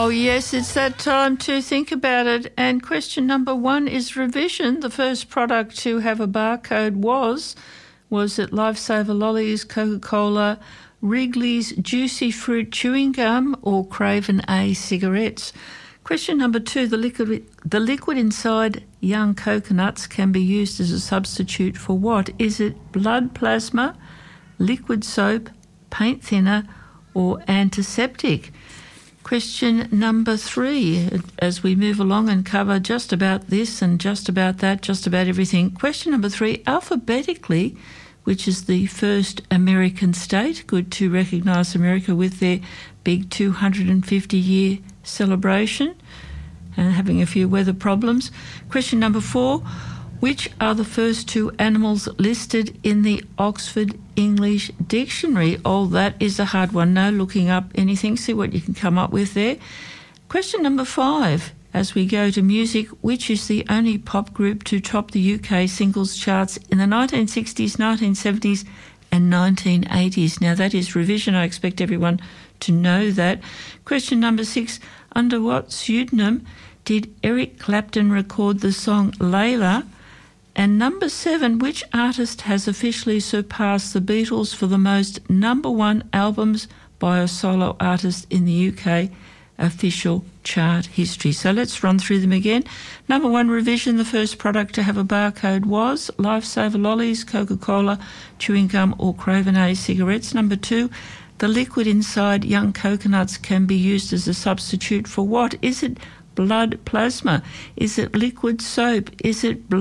Oh, yes, it's that time to think about it. And question number 1 is revision. The first product to have a barcode was it Lifesaver Lollies, Coca-Cola, Wrigley's Juicy Fruit Chewing Gum, or Craven A cigarettes? Question number 2, the liquid inside young coconuts can be used as a substitute for what? Is it blood plasma, liquid soap, paint thinner, or antiseptic? Question number 3, as we move along and cover just about this and just about that, just about everything. Question number 3, alphabetically, which is the first American state? Good to recognise America with their big 250-year celebration and having a few weather problems. Question number 4, which are the first 2 animals listed in the Oxford English Dictionary? Oh, that is a hard one. No looking up anything. See what you can come up with there. Question number 5, as we go to music, which is the only pop group to top the UK singles charts in the 1960s, 1970s and 1980s? Now, that is revision. I expect everyone to know that. Question number 6, under what pseudonym did Eric Clapton record the song Layla? And number 7, which artist has officially surpassed the Beatles for the most #1 albums by a solo artist in the UK official chart history? So let's run through them again. Number 1, revision. The first product to have a barcode was Lifesaver Lollies, Coca-Cola, chewing gum, or Craven A cigarettes. Number 2, the liquid inside young coconuts can be used as a substitute for what? Is it blood plasma? Is it liquid soap? Is it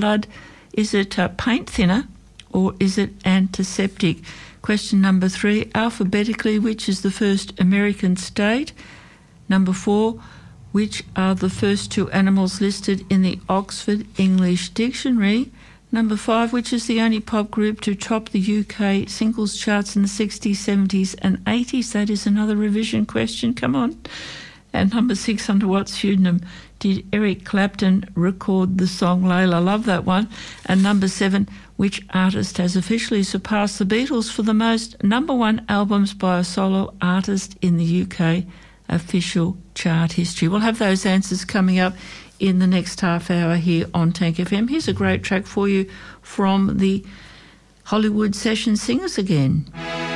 paint thinner, or is it antiseptic? Question number 3, alphabetically, which is the first American state? Number 4, which are the first 2 animals listed in the Oxford English Dictionary? Number 5, which is the only pop group to top the UK singles charts in the 60s, 70s and 80s? That is another revision question. Come on. And number 6, under what pseudonym did Eric Clapton record the song Layla? Love that one. And number 7, which artist has officially surpassed the Beatles for the most #1 albums by a solo artist in the UK official chart history? We'll have those answers coming up in the next half hour here on Tank FM. Here's a great track for you from the Hollywood Session Singers again.